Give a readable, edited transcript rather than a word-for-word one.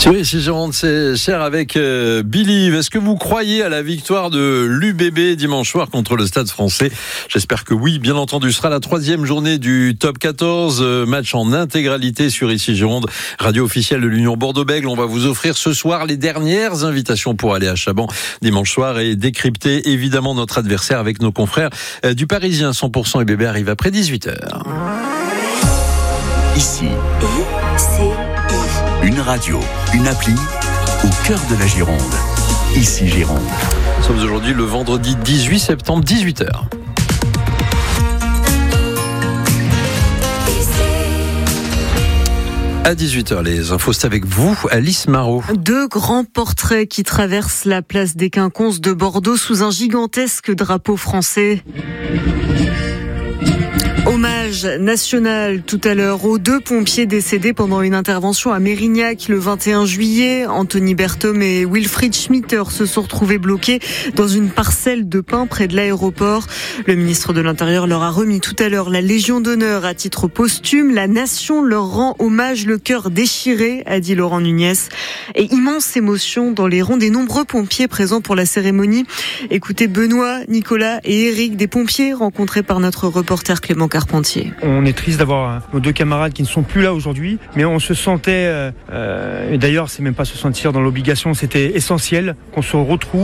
Oui, si Gironde, c'est cher avec Believe. Est-ce que vous croyez à la victoire de l'UBB dimanche soir contre le Stade Français? J'espère que oui, bien entendu. Ce sera la 3e journée du Top 14, match en intégralité sur Ici Gironde, radio officielle de l'Union Bordeaux-Bègles. On va vous offrir ce soir les dernières invitations pour aller à Chaban dimanche soir et décrypter évidemment notre adversaire avec nos confrères du Parisien 100% UBB arrive après 18h. Ici, une radio, une appli au cœur de la Gironde. Ici Gironde. Nous sommes aujourd'hui le vendredi 18 septembre, 18h. À 18h, les infos, c'est avec vous, Alice Marot. 2 grands portraits qui traversent la place des Quinconces de Bordeaux sous un gigantesque drapeau français. Hommage national tout à l'heure aux 2 pompiers décédés pendant une intervention à Mérignac le 21 juillet. Anthony Berthom et Wilfried Schmitter se sont retrouvés bloqués dans une parcelle de pin près de l'aéroport. Le ministre de l'Intérieur leur a remis tout à l'heure la Légion d'honneur à titre posthume. La nation leur rend hommage, le cœur déchiré, a dit Laurent Nunez. Et immense émotion dans les rangs des nombreux pompiers présents pour la cérémonie. Écoutez Benoît, Nicolas et Eric, des pompiers rencontrés par notre reporter Clément Carpentier. On est triste d'avoir nos 2 camarades qui ne sont plus là aujourd'hui, mais on se sentait, et d'ailleurs c'est même pas se sentir dans l'obligation, c'était essentiel qu'on se retrouve.